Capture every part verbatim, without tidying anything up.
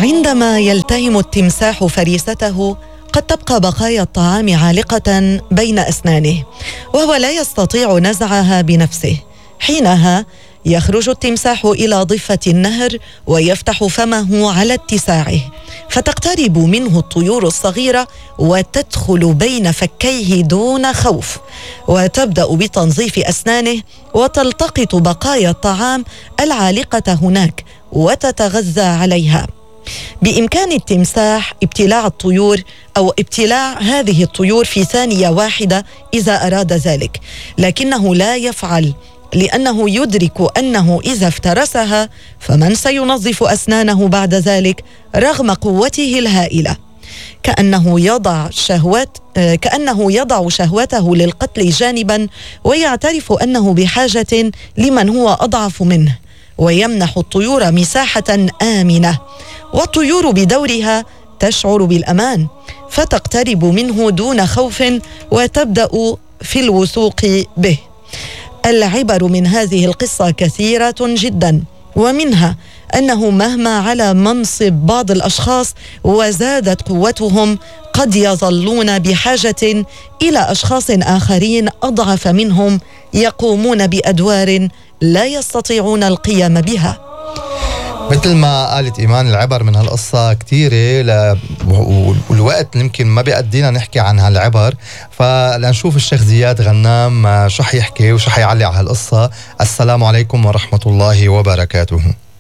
عندما يلتهم التمساح فريسته قد تبقى بقايا الطعام عالقة بين أسنانه وهو لا يستطيع نزعها بنفسه. حينها يخرج التمساح إلى ضفة النهر ويفتح فمه على اتساعه، فتقترب منه الطيور الصغيرة وتدخل بين فكيه دون خوف، وتبدأ بتنظيف أسنانه وتلتقط بقايا الطعام العالقة هناك وتتغذى عليها. بإمكان التمساح ابتلاع الطيور أو ابتلاع هذه الطيور في ثانية واحدة إذا أراد ذلك، لكنه لا يفعل لأنه يدرك أنه إذا افترسها فمن سينظف أسنانه بعد ذلك رغم قوته الهائلة. كأنه يضع شهوات كأنه يضع شهوته للقتل جانبا ويعترف أنه بحاجة لمن هو أضعف منه، ويمنح الطيور مساحة آمنة، والطيور بدورها تشعر بالأمان فتقترب منه دون خوف وتبدأ في الوثوق به. العبر من هذه القصة كثيرة جدا، ومنها أنه مهما على منصب بعض الأشخاص وزادت قوتهم قد يظلون بحاجة إلى أشخاص آخرين أضعف منهم يقومون بأدوار لا يستطيعون القيام بها. مثل ما قالت إيمان، العبر من هالقصة كتيرة ل... والوقت يمكن ما بيقدينا نحكي عن هالعبر، فلنشوف الشيخ زياد غنام شو حيحكي وشو حيعلي على هالقصة. السلام عليكم ورحمة الله وبركاته.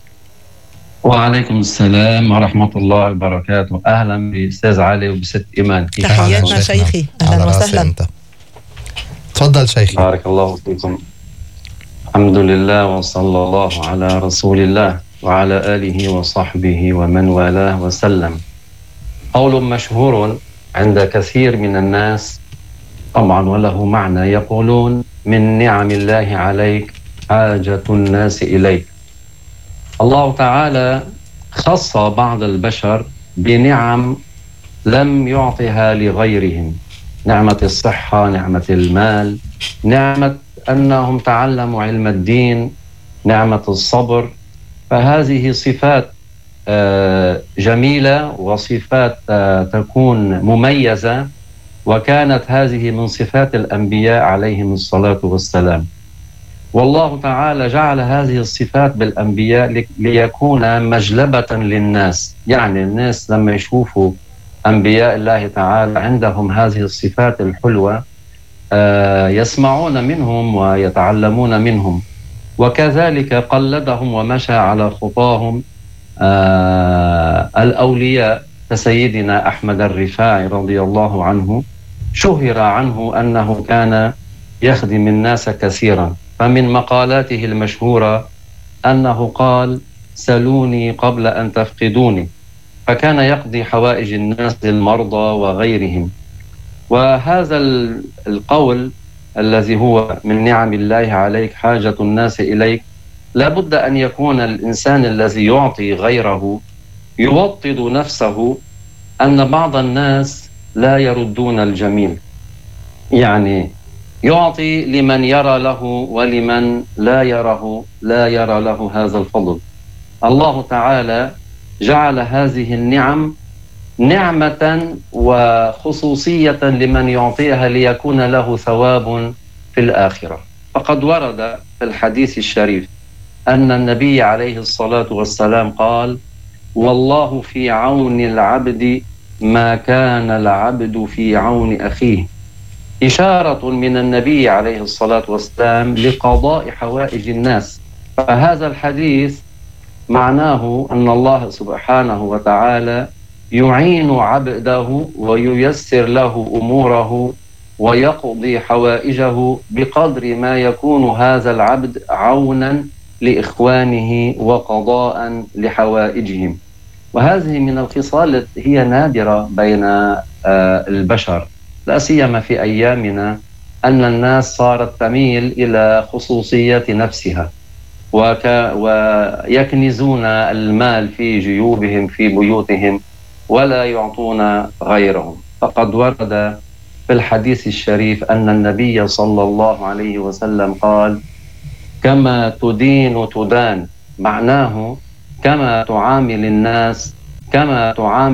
وعليكم السلام ورحمة الله وبركاته. أهلا بأستاذ علي وبست إيمان. تحياتنا شيخي، أهلا وسهلا. تفضل شيخي. بارك الله فيكم. الحمد لله وصلى الله على رسول الله وعلى آله وصحبه ومن والاه وسلم. قول مشهور عند كثير من الناس طبعا وله معنى، يقولون: من نعم الله عليك حاجة الناس إليك. الله تعالى خص بعض البشر بنعم لم يعطها لغيرهم، نعمة الصحة، نعمة المال، نعمة أنهم تعلموا علم الدين، نعمة الصبر. فهذه صفات جميلة وصفات تكون مميزة، وكانت هذه من صفات الأنبياء عليهم الصلاة والسلام. والله تعالى جعل هذه الصفات بالأنبياء ليكون مجلبة للناس، يعني الناس لما يشوفوا أنبياء الله تعالى عندهم هذه الصفات الحلوة يسمعون منهم ويتعلمون منهم، وكذلك قلدهم ومشى على خطاهم آه الأولياء كسيدنا أحمد الرفاعي رضي الله عنه. شهر عنه أنه كان يخدم الناس كثيرا، فمن مقالاته المشهورة أنه قال: سلوني قبل أن تفقدوني، فكان يقضي حوائج الناس المرضى وغيرهم. وهذا القول الذي هو من نعم الله عليك حاجة الناس إليك، لابد أن يكون الإنسان الذي يعطي غيره يوطد نفسه أن بعض الناس لا يردون الجميل، يعني يعطي لمن يرى له ولمن لا يره لا يرى له هذا الفضل. الله تعالى جعل هذه النعم نعمة وخصوصية لمن يعطيها ليكون له ثواب في الآخرة. فقد ورد في الحديث الشريف أن النبي عليه الصلاة والسلام قال: والله في عون العبد ما كان العبد في عون أخيه، إشارة من النبي عليه الصلاة والسلام لقضاء حوائج الناس. فهذا الحديث معناه أن الله سبحانه وتعالى يعين عبده وييسر له أموره ويقضي حوائجه بقدر ما يكون هذا العبد عونا لإخوانه وقضاء لحوائجهم. وهذه من الخصال هي نادرة بين البشر، لا سيما في أيامنا، أن الناس صارت تميل إلى خصوصية نفسها وك ويكنزون المال في جيوبهم في بيوتهم ولا يعطون غيرهم. فقد ورد في الحديث الشريف أن النبي صلى الله عليه وسلم قال: كما تدين تدان، معناه كما تعامل الناس كما تعامل